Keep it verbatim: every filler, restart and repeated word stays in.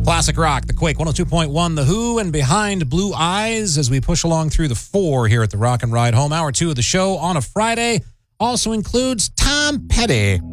Classic rock, The Quake, one oh two point one, The Who, and Behind Blue Eyes as we push along through the four here at the Rock and Ride Home. Hour two of the show on a Friday also includes Tom Petty.